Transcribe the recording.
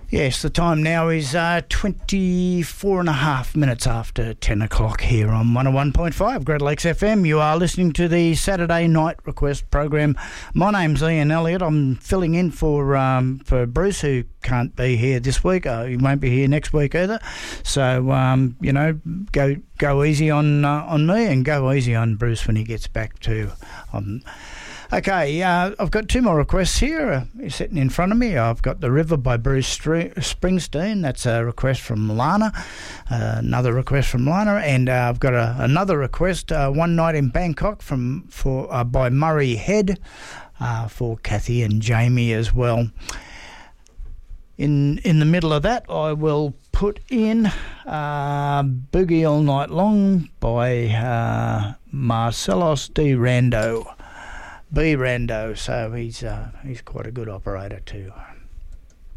Yes, the time now is 24 and a half minutes after 10 o'clock here on 101.5 Great Lakes FM. You are listening to the Saturday Night Request program. My name's Ian Elliott. I'm filling in for Bruce, who can't be here this week. He won't be here next week either. So, go easy on me and go easy on Bruce when he gets back too. Okay, I've got two more requests here sitting in front of me. I've got The River by Bruce Springsteen. That's a request from Lana. Another request from Lana. And I've got another request, One Night in Bangkok by Murray Head for Kathy and Jamie as well. In the middle of that, I will put in Boogie All Night Long by Marcelos D. Rando. B. Rando, so he's quite a good operator too.